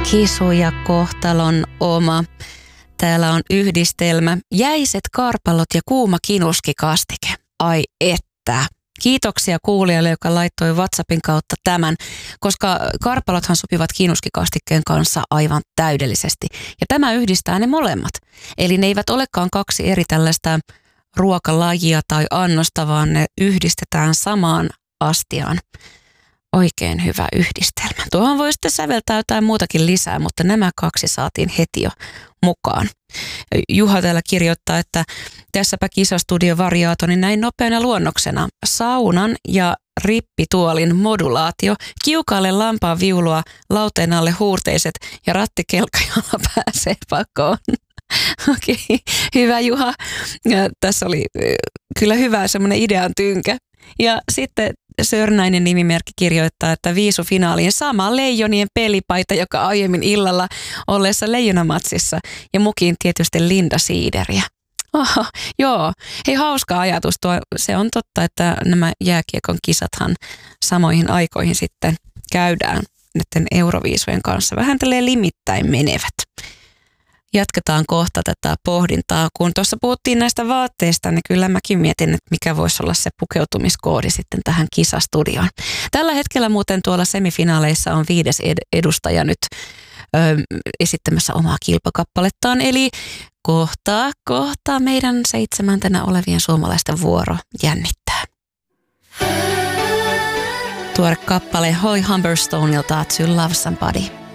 Hisu ja kohtalon oma. Täällä on yhdistelmä. Jäiset karpalot ja kuuma kinuskikastike. Ai että. Kiitoksia kuulijalle, joka laittoi WhatsAppin kautta tämän, koska karpalothan sopivat kinuskikastikkeen kanssa aivan täydellisesti. Ja tämä yhdistää ne molemmat. Eli ne eivät olekaan kaksi eri tällaista ruokalajia tai annosta, vaan ne yhdistetään samaan astiaan. Oikein hyvä yhdistelmä. Tuohon voi sitten säveltää jotain muutakin lisää, mutta nämä kaksi saatiin heti jo mukaan. Juha täällä kirjoittaa, että tässäpä kisastudio variaatoni näin nopeana luonnoksena. Saunan ja rippituolin modulaatio, kiukaalle lampaan viulua, lauteen alle huurteiset ja rattikelkka, jolla pääsee pakoon. Okei, hyvä Juha. Ja tässä oli kyllä hyvä semmoinen idean tynkä. Ja sitten Sörnäinen nimimerkki kirjoittaa, että viisufinaaliin sama Leijonien pelipaita, joka aiemmin illalla olleessa Leijonamatsissa. Ja mukin tietysti Linda Siideriä. Oho, joo. Hei, hauska ajatus tuo. Se on totta, että nämä jääkiekon kisathan samoihin aikoihin sitten käydään näiden Euroviisujen kanssa. Vähän tälleen limittäin menevät. Jatketaan kohta tätä pohdintaa. Kun tuossa puhuttiin näistä vaatteista, niin kyllä mäkin mietin, että mikä voisi olla se pukeutumiskoodi sitten tähän kisastudioon. Tällä hetkellä muuten tuolla semifinaaleissa on 5. edustaja nyt esittämässä omaa kilpakappalettaan. Eli kohta meidän 7. olevien suomalaisten vuoro jännittää. Tuore kappale Holly Humberstoneilta To Love Somebody.